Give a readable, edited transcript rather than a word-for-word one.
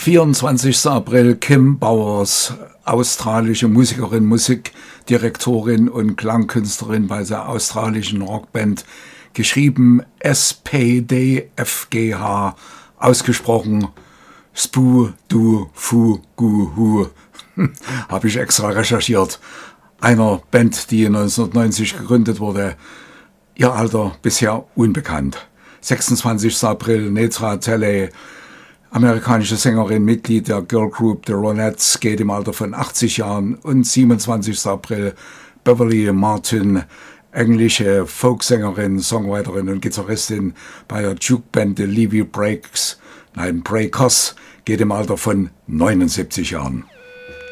24. April, Kim Bowers, australische Musikerin, Musikdirektorin und Klangkünstlerin bei der australischen Rockband, geschrieben SPDFGH, ausgesprochen Spu Du Fu Gu Hu. Habe ich extra recherchiert. Einer Band, die 1990 gegründet wurde, ihr Alter bisher unbekannt. 26. April, Netra Talley, amerikanische Sängerin, Mitglied der Girl Group The Ronettes, geht im Alter von 80 Jahren. Und 27. April, Beverly Martin, englische Folksängerin, Songwriterin und Gitarristin bei der Jukeband The Breakers, geht im Alter von 79 Jahren.